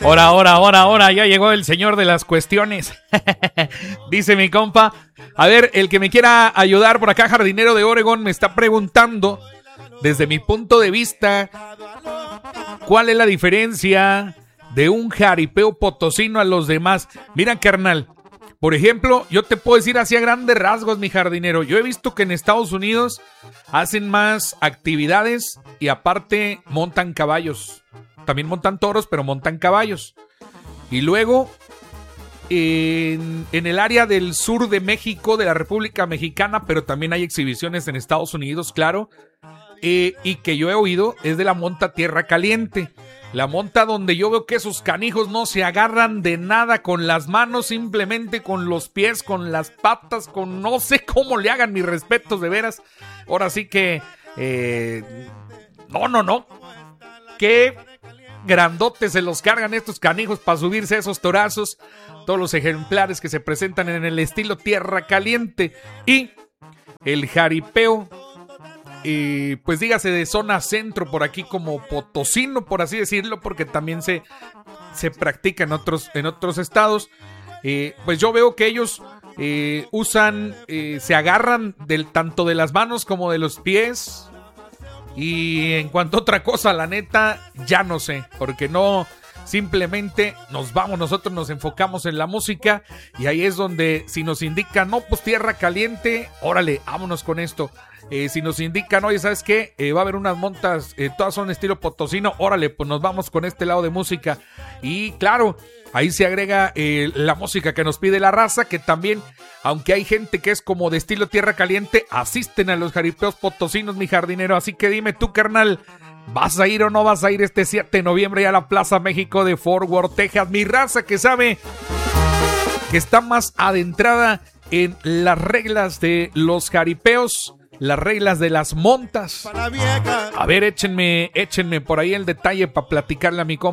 Ahora, ya llegó el señor de las cuestiones. Dice mi compa. A ver, el que me quiera ayudar por acá, Jardinero de Oregon, me está preguntando, desde mi punto de vista, ¿cuál es la diferencia de un jaripeo potosino a los demás? Mira, carnal, por ejemplo, yo te puedo decir así a grandes rasgos, mi jardinero. Yo he visto que en Estados Unidos hacen más actividades y aparte montan caballos. También montan toros, pero montan caballos. Y luego, en el área del sur de México, de la República Mexicana, pero también hay exhibiciones en Estados Unidos, claro. Y que yo he oído es de la monta Tierra Caliente. La monta donde yo veo que esos canijos no se agarran de nada con las manos, simplemente con los pies, con las patas, con no sé cómo le hagan, mis respetos, de veras. Ahora sí que... No. Qué grandotes se los cargan estos canijos para subirse a esos torazos. Todos los ejemplares que se presentan en el estilo Tierra Caliente. Y el jaripeo... pues dígase de zona centro, por aquí como potosino, por así decirlo, porque también se practica en otros estados. Pues yo veo que ellos usan, se agarran tanto de las manos como de los pies. Y en cuanto a otra cosa, la neta, ya no sé, porque no, simplemente nosotros nos enfocamos en la música y ahí es donde si nos indican, no, pues Tierra Caliente, órale, vámonos con esto. Si nos indican, oye, ¿sabes qué? Va a haber unas montas, todas son estilo potosino, órale, pues nos vamos con este lado de música. Y claro, ahí se agrega la música que nos pide la raza, que también, aunque hay gente que es como de estilo Tierra Caliente, asisten a los jaripeos potosinos, mi jardinero. Así que dime tú, carnal, ¿vas a ir o no vas a ir este 7 de noviembre a la Plaza México de Fort Worth, Texas? Mi raza que sabe que está más adentrada en las reglas de los jaripeos, las reglas de las montas. A ver, échenme por ahí el detalle para platicarle a mi compa.